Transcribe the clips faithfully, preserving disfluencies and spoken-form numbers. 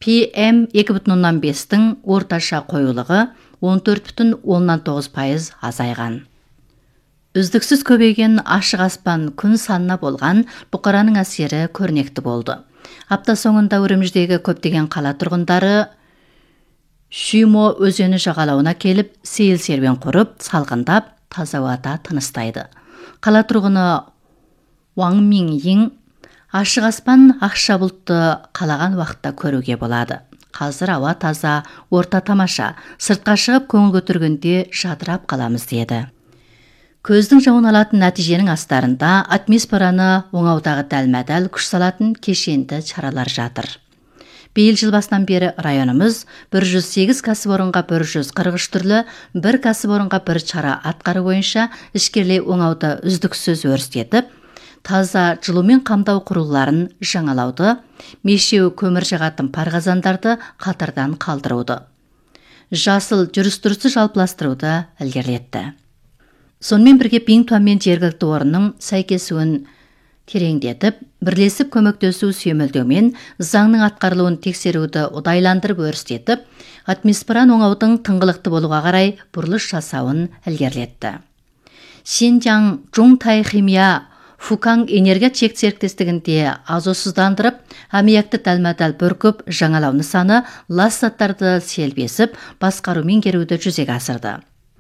пи эм екі бүтін оннан бестің орташа қоюлығы он төрт бүтін оннан тоғыз пайыз азайған. Үздіксіз көбейген ашық аспан күн санына болған бұқараның әсері көрнекті болды. Апта соңында Үрімжідегі көптеген қала тұрғындары Шүймо өзені жағалауына келіп, сейіл серуен құрып, салқындап, таза ауада тыныстайды. Қала тұрғыны Уаң Минйин ашық аспан ақша бұлтты қалаған уақытта көруге болады. Қазір ауа таза, орта тамаша, сыртқа шығып көңіл көтергенде жадырап қаламыз деді. Көздің жауын алатын нәтиженің астарында атмосфераны оңаудағы дәлме-дәл күш салатын кешенді шаралар жатыр. Биыл жыл басынан бері районымыз бір жүз сегіз кәсіпорынға бір жүз қырық үш түрлі, бір кәсіпорынға бір шара атқару бойынша ішкерлей оңауды үздіксіз өрістетіп, таза жылумен қамтау құрылғыларын жаңалауды, мешеу көмір жағатын парғазандарды қатардан қалдыруды, жасыл жүріс-тұрысты жалпыластыруды ілгерілетті. Сонымен бірге Бингтуан мен жергілікті орынның сәйкесуін тереңдетіп, бірлесіп көмектесу сүйемелдеумен заңның атқарылуын тексеруді ұдайландырып өрістетіп, атмосфераны оңаудың тыңғылықты болуға қарай бұрылыш жасауын ілгерілетті. Шинжаң Жуңтай химия Фуканг энергия чек серіктестігінде азотсыздандырып, аммиакты дәлме-дәл бүркіп, жаңалау нысаны лас заттарды селбесіп, басқару меңгеруді жүзеге асырды.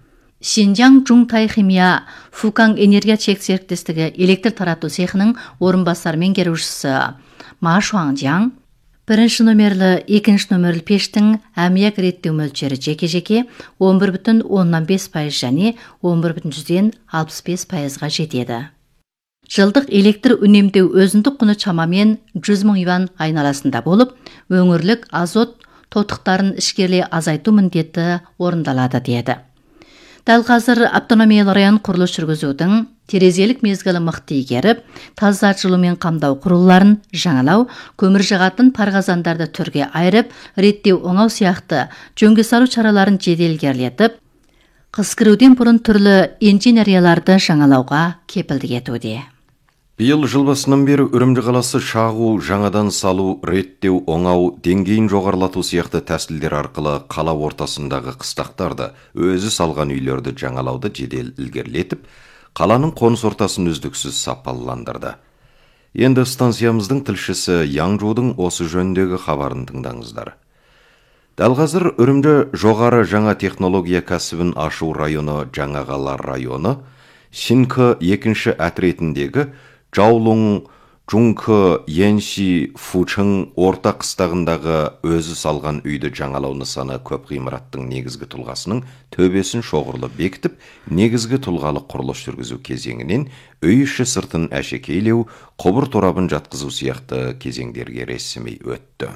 Шинжаң Жуңтай химия Фуканг энергия чек серіктестігі электр тарату цехының орынбасар меңгерушісі Ма Шуаңжаң бірінші нөмерлі, екінші нөмерлі пештің аммиак реттеу мөлшері жеке-жеке он бір бүтін оннан бес пайыз және он бір бүтін жүзден алпыс бес пайызға жетеді. Жылдық электр үнемдеу өзіндік құны шамамен жүз мың юан айналасында болып, өңірлік азот тотықтарын ішкерлей азайту міндеті орындалады деді. Дәл қазір автономиялы район құрылыс жүргізудің терезелік мезгілі мықты игеріп, таза жылумен қамдау құрылғыларын жаңалау, көмір жағатын парғазандарды түрге айырып, реттеу оңау сияқты жөнге салу шараларын жедел ілгерілетіп, қыс кіруден бұрын түрлі инженерияларды жаңалауға кепілдік етуде. Биыл жыл басынан бері Үрімжі қаласы шағу, жаңадан салу, реттеу, оңау, деңгейін жоғарлату сияқты тәсілдер арқылы қала ортасындағы қыстақтарды, өзі салған үйлерді жаңалауды жедел ілгерілетіп, қаланың қоныс ортасын үздіксіз сапалыландырды. Енді станциямыздың тілшісі Яңжудың осы жөндегі хабарын тыңдаңыздар. Дәл қазір Үрімжі жоғары жаңа технология кәсібін ашу районы Жаңағалар районы, Шинкі екінші әтіретіндегі Жаулың, Жункі, Енши, Фучың орта қыстағындағы өзі салған үйді жаңалау нысаны көп ғимараттың негізгі тұлғасының төбесін шоғырлы бекітіп, негізгі тұлғалы құрылыс жүргізу кезеңінен үй іші сыртын әшекейлеу, құбыр торабын жатқызу сияқты кезеңдерге ресми өтті.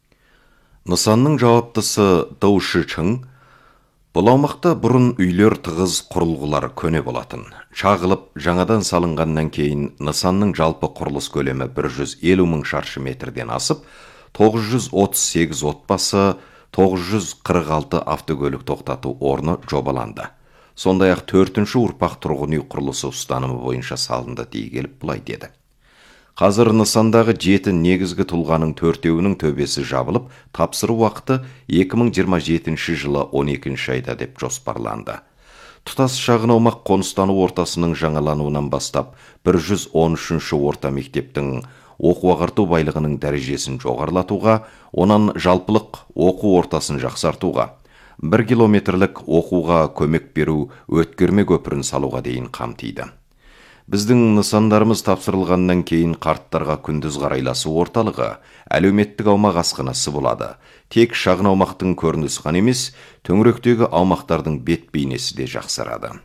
Нысанның жауаптысы Дау Шичың, бұл аумақта бұрын үйлер тығыз құрылғылар көне болатын. Шағылып, жаңадан салынғаннан кейін нысанның жалпы құрылыс көлемі бір жүз елу мың шаршы метрден асып, тоғыз жүз отыз сегіз отбасы, тоғыз жүз қырық алты автокөлік тоқтату орны жобаланды. Сондай-ақ төртінші ұрпақ тұрғын үй құрылысы ұстанымы бойынша салынды дей келіп бұлай деді. Қазір нысандағы жеті негізгі тұлғаның төртеуінің төбесі жабылып, тапсыру уақыты екі мың жиырма жетінші жылы он екінші айда деп жоспарланды. Тұтас шағын аумақ қоныстану ортасының жаңалануынан бастап, бір жүз он үшінші орта мектептің оқу ағарту байлығының дәрежесін жоғарлатуға, онан жалпылық оқу ортасын жақсартуға, бір километрлік оқуға көмек беру өткерме көпірін салуға дейін қамтиды. Біздің нысандарымыз тапсырылғаннан кейін қарттарға күндіз қарайласу орталығы, әлеуметтік аумақ асханасы болады. Тек шағын аумақтың көрінісі ғана емес, төңіректегі аумақтардың бет бейнесі де жақсарады.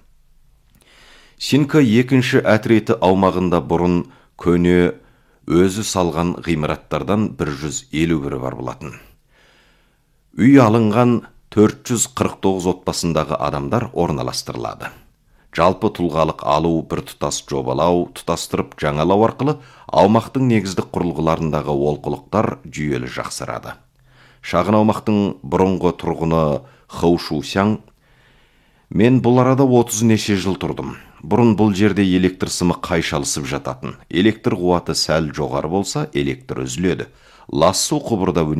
Шинкі екінші әтіреті аумағында бұрын көне өзі салған ғимараттардан бір жүз елу бірі бар болатын. Үй алынған төрт жүз қырық тоғыз отбасындағы адамдар орналастырылады. Жалпы тұлғалық алу, бір тұтас жобалау, тұтастырып жаңалау арқылы аумақтың негіздік құрылғыларындағы олқылықтар жүйелі жақсарады. Шағын аумақтың бұрынғы тұрғыны Хау Шусяң, мен бұл арада отыз неше жыл тұрдым. Бұрын бұл жерде электр сымы қайшалысып жататын. Электр қуаты сәл жоғары болса, электр үзіледі. Лас су құбырда